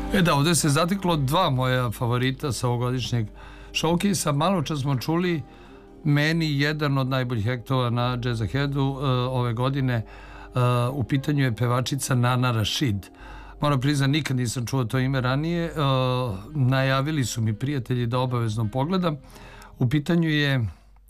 Da, ovdje se zateklo dva moja favorita sa ovogodišnjeg showcase-a. Malo čas smo čuli meni jedan od najboljih hektova na Jazz Aheadu ove godine. U pitanju je pevačica Nana Rashid. Moram priznati, nikad nisam čuo to ime ranije. Najavili su mi prijatelji da obavezno pogledam. U pitanju je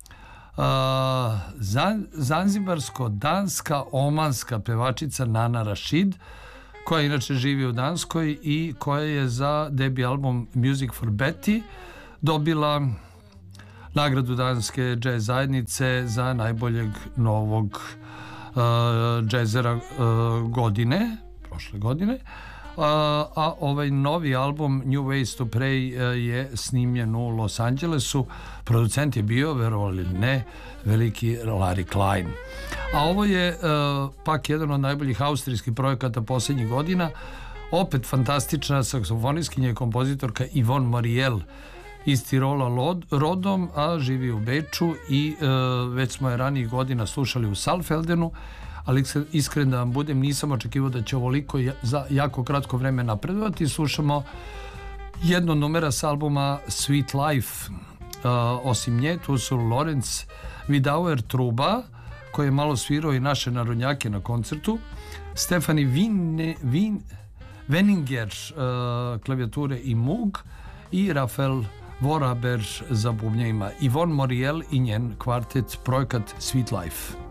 zanzibarsko-danska omanska pevačica Nana Rashid, koja inače živi u Danskoj i koja je za debi album Music for Betty dobila nagradu danske džez zajednice za najboljeg novog džezera godine, prošle godine. A ovaj novi album New Ways to Pray je snimljen u Los Angelesu. Producent je bio, verovali ili ne, veliki Larry Klein. A ovo je pak jedan od najboljih austrijskih projekata posljednjih godina. Opet fantastična saksofonistkinja i kompozitorka Yvonne Moriel iz Tirola rodom, a živi u Beču i već smo je ranijih godina slušali u Saalfeldenu, ali iskren da vam budem, nisam očekivao da će ovoliko za jako kratko vreme napredovati. Slušamo jedno numera s albuma Sweet Life. Osim nje tu su Lorenz Vidauer truba, koji je malo svirao i naše narodnjake na koncertu, Stefani Veninger klavijature i mug i Rafael Voraber za bubnjevima. Yvonne Moriel i njen kvartet, projekat Sweet Life.